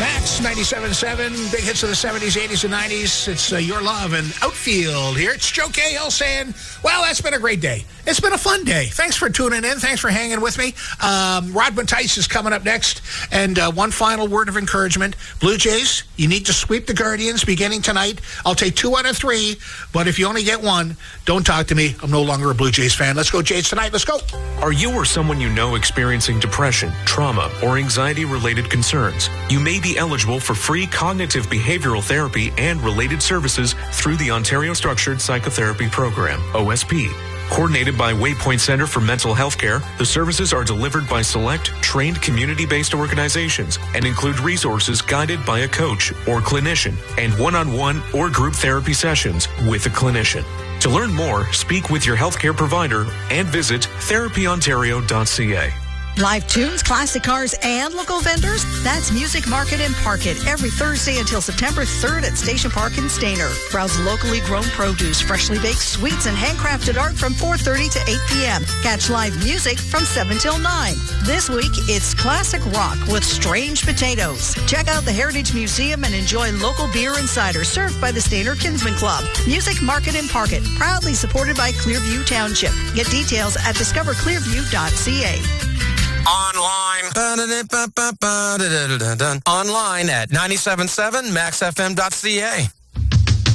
That's 97.7, big hits of the 70s, 80s, and 90s. It's Your Love and Outfield here. It's Joe Cahill saying, well, that's been a great day. It's been a fun day. Thanks for tuning in. Thanks for hanging with me. Rodman Tice is coming up next. And one final word of encouragement. Blue Jays, you need to sweep the Guardians beginning tonight. I'll take 2 out of 3, but if you only get 1, don't talk to me. I'm no longer a Blue Jays fan. Let's go, Jays, tonight. Let's go. Are you or someone you know experiencing depression, trauma, or anxiety-related concerns? You may be eligible for free cognitive behavioral therapy and related services through the Ontario Structured Psychotherapy Program, OSP. Coordinated by Waypoint Center for Mental Health Care, the services are delivered by select, trained community-based organizations and include resources guided by a coach or clinician and one-on-one or group therapy sessions with a clinician. To learn more, speak with your healthcare provider and visit therapyontario.ca. Live tunes, classic cars, and local vendors? That's Music Market and Park It every Thursday until September 3rd at Station Park in Stayner. Browse locally grown produce, freshly baked sweets, and handcrafted art from 4:30 to 8 p.m. Catch live music from 7 till 9. This week, it's classic rock with Strange Potatoes. Check out the Heritage Museum and enjoy local beer and cider served by the Stayner Kinsman Club. Music Market and Park It, proudly supported by Clearview Township. Get details at discoverclearview.ca. Online at 97.7 maxfm.ca.